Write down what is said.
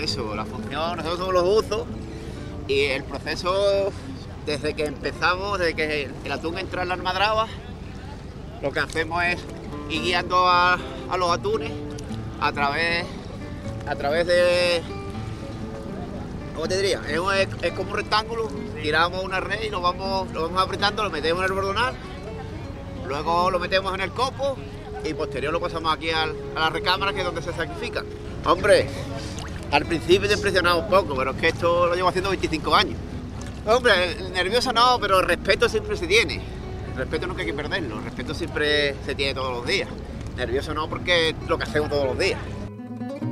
proceso, la función, nosotros somos los buzos y el proceso desde que empezamos, desde que el atún entra en la almadraba, lo que hacemos es ir guiando a los atunes a través de, ¿cómo te diría? Es como un rectángulo, tiramos una red y lo vamos apretando, lo metemos en el bordonal, luego lo metemos en el copo y posterior lo pasamos aquí a la recámara, que es donde se sacrifican. Hombre, al principio te impresionaba un poco, pero es que esto lo llevo haciendo 25 años. Hombre, nervioso no, pero el respeto siempre se tiene. El respeto nunca hay que perderlo, el respeto siempre se tiene todos los días. Nervioso no, porque es lo que hacemos todos los días.